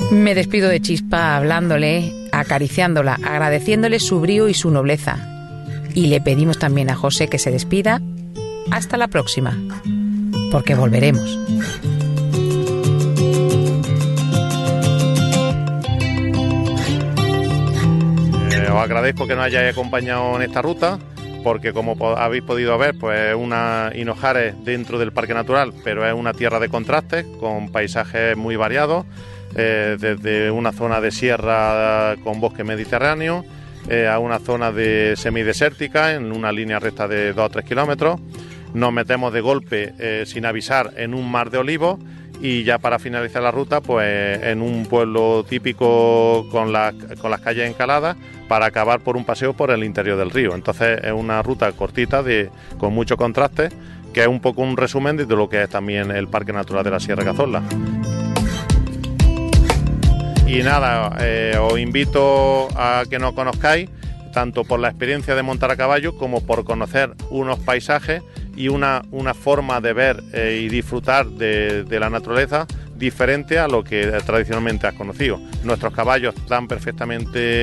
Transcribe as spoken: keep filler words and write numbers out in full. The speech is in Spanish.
Me despido de Chispa hablándole, acariciándola, agradeciéndole su brío y su nobleza. Y le pedimos también a José que se despida. Hasta la próxima, porque volveremos. Eh, os agradezco que nos hayáis acompañado en esta ruta, porque como habéis podido ver, pues es una Hinojares dentro del Parque Natural, pero es una tierra de contrastes, con paisajes muy variados. Eh, desde una zona de sierra con bosque mediterráneo eh, a una zona de semidesértica en una línea recta de dos o tres kilómetros. Nos metemos de golpe eh, sin avisar en un mar de olivos y ya para finalizar la ruta pues en un pueblo típico con, la, con las calles encaladas para acabar por un paseo por el interior del río. Entonces es una ruta cortita de, con mucho contraste, que es un poco un resumen de lo que es también el Parque Natural de la Sierra de Cazorla. Y nada, eh, os invito a que nos conozcáis, tanto por la experiencia de montar a caballo como por conocer unos paisajes y una, una forma de ver eh, y disfrutar de, de la naturaleza diferente a lo que tradicionalmente has conocido. Nuestros caballos están perfectamente